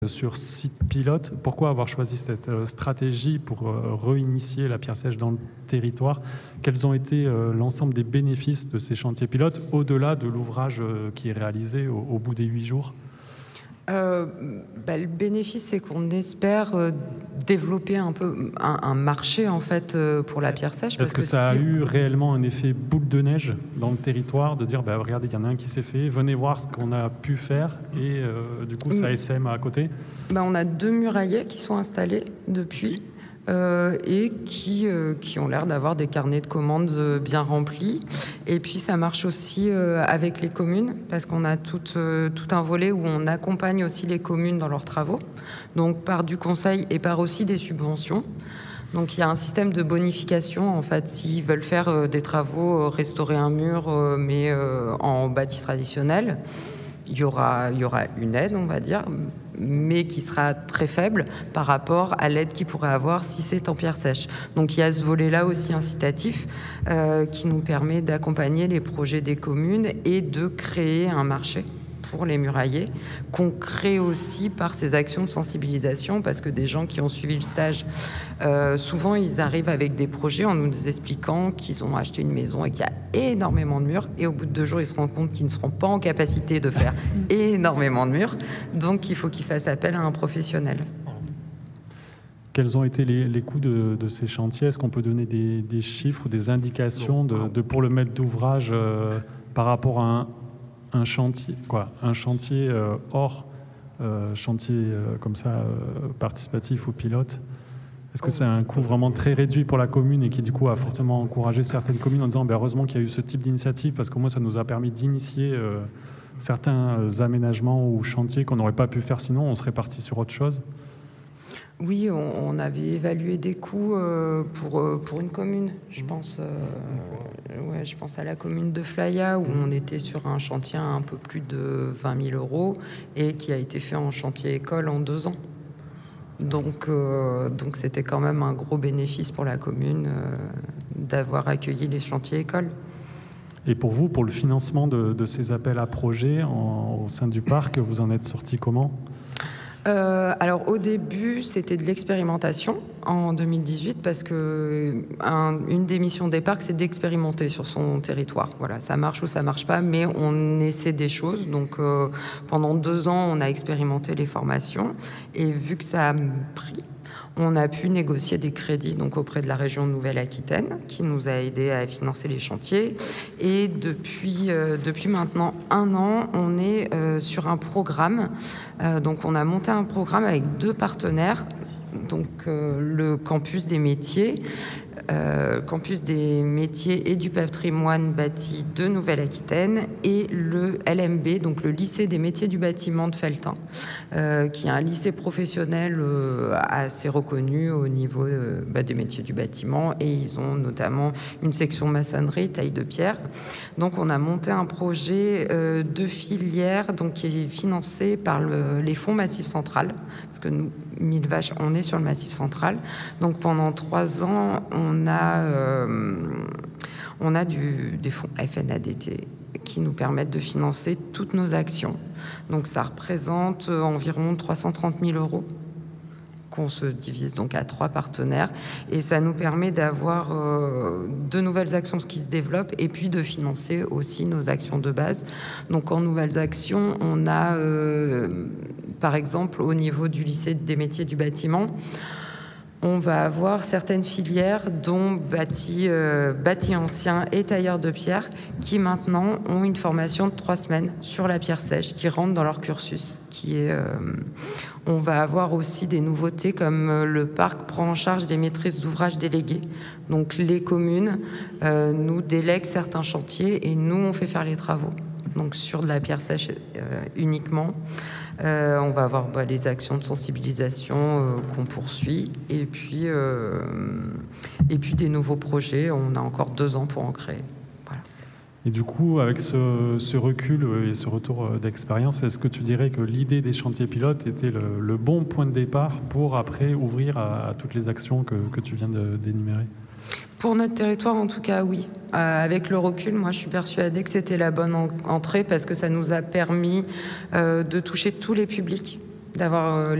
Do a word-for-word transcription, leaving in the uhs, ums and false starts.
sur site pilote. Pourquoi avoir choisi cette euh, stratégie pour euh, réinitier la pierre sèche dans le territoire? Quels ont été euh, l'ensemble des bénéfices de ces chantiers pilotes au-delà de l'ouvrage euh, qui est réalisé au, au bout des huit jours? Euh, bah, le bénéfice, c'est qu'on espère euh, développer un peu un, un marché en fait euh, pour la pierre sèche. Est-ce parce que, que ça si... a eu réellement un effet boule de neige dans le territoire, de dire bah, regardez, il y en a un qui s'est fait, venez voir ce qu'on a pu faire, et euh, du coup ça essaime à côté? bah, On a deux muraillets qui sont installés depuis. Euh, et qui, euh, qui ont l'air d'avoir des carnets de commandes euh, bien remplis. Et puis ça marche aussi euh, avec les communes, parce qu'on a tout, euh, tout un volet où on accompagne aussi les communes dans leurs travaux, donc par du conseil et par aussi des subventions. Donc il y a un système de bonification en fait, s'ils veulent faire euh, des travaux, euh, restaurer un mur, euh, mais euh, en bâti traditionnel. Il y aura, il y aura une aide, on va dire, mais qui sera très faible par rapport à l'aide qu'ils pourraient avoir si c'est en pierre sèche. Donc il y a ce volet-là aussi incitatif euh, qui nous permet d'accompagner les projets des communes et de créer un marché pour les muraillers, qu'on crée aussi par ces actions de sensibilisation, parce que des gens qui ont suivi le stage, euh, souvent ils arrivent avec des projets en nous expliquant qu'ils ont acheté une maison et qu'il y a énormément de murs, et au bout de deux jours ils se rendent compte qu'ils ne seront pas en capacité de faire énormément de murs, donc il faut qu'ils fassent appel à un professionnel. Quels ont été les, les coûts de, de ces chantiers? Est-ce qu'on peut donner des, des chiffres ou des indications de, de, pour le maître d'ouvrage euh, par rapport à un Un chantier, quoi, un chantier euh, hors euh, chantier euh, comme ça, euh, participatif ou pilote? Est-ce que c'est un coût vraiment très réduit pour la commune et qui du coup a fortement encouragé certaines communes en disant ben, heureusement qu'il y a eu ce type d'initiative parce qu'au moins ça nous a permis d'initier euh, certains aménagements ou chantiers qu'on n'aurait pas pu faire sinon, on serait parti sur autre chose? Oui, on, on avait évalué des coûts euh, pour, euh, pour une commune. Je pense, euh, ouais, je pense à la commune de Flaya où on était sur un chantier à un peu plus de vingt mille euros et qui a été fait en chantier école en deux ans. Donc, euh, donc c'était quand même un gros bénéfice pour la commune euh, d'avoir accueilli les chantiers écoles. Et pour vous, pour le financement de, de ces appels à projets en, au sein du parc, vous en êtes sorti comment? Euh, alors au début, c'était de l'expérimentation en deux mille dix-huit parce que un, une des missions des parcs, c'est d'expérimenter sur son territoire. Voilà, ça marche ou ça marche pas, mais on essaie des choses. Donc euh, pendant deux ans, on a expérimenté les formations et vu que ça a pris, on a pu négocier des crédits donc auprès de la région Nouvelle-Aquitaine qui nous a aidés à financer les chantiers. Et depuis, euh, depuis maintenant un an, on est euh, sur un programme. Euh, donc on a monté un programme avec deux partenaires, donc euh, le campus des métiers, euh, campus des métiers et du patrimoine bâti de Nouvelle-Aquitaine et le L M B, donc le lycée des métiers du bâtiment de Felletin, euh, qui est un lycée professionnel euh, assez reconnu au niveau euh, bah, des métiers du bâtiment, et ils ont notamment une section maçonnerie, taille de pierre. Donc on a monté un projet euh, de filière donc, qui est financé par le, les fonds Massif Central, parce que nous, Mille Vaches, on est sur le Massif Central. Donc pendant trois ans, on a, euh, on a du, des fonds F N A D T qui nous permettent de financer toutes nos actions. Donc ça représente environ trois cent trente mille euros qu'on se divise donc à trois partenaires, et ça nous permet d'avoir euh, de nouvelles actions qui se développent et puis de financer aussi nos actions de base. Donc en nouvelles actions, on a euh, par exemple au niveau du lycée des métiers du bâtiment, on va avoir certaines filières, dont bâti, euh, bâti ancien et tailleur de pierre, qui maintenant ont une formation de trois semaines sur la pierre sèche, qui rentre dans leur cursus. Qui est, euh, on va avoir aussi des nouveautés comme euh, le parc prend en charge des maîtrises d'ouvrage déléguées. Donc les communes euh, nous délèguent certains chantiers et nous on fait faire les travaux. Donc sur de la pierre sèche euh, uniquement. Euh, on va avoir bah, les actions de sensibilisation euh, qu'on poursuit et puis, euh, et puis des nouveaux projets. On a encore deux ans pour en créer. Voilà. Et du coup, avec ce, ce recul et ce retour d'expérience, est-ce que tu dirais que l'idée des chantiers pilotes était le, le bon point de départ pour après ouvrir à, à toutes les actions que, que tu viens de, d'énumérer? Pour notre territoire, en tout cas, oui. Euh, avec le recul, moi, je suis persuadée que c'était la bonne en- entrée parce que ça nous a permis euh, de toucher tous les publics. d'avoir